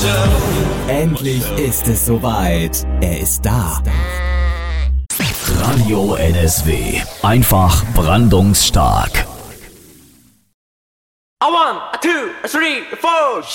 Endlich ist es soweit. Er ist da. Radio NSW. Einfach brandungsstark. A 1, a 2, a 3, a 4.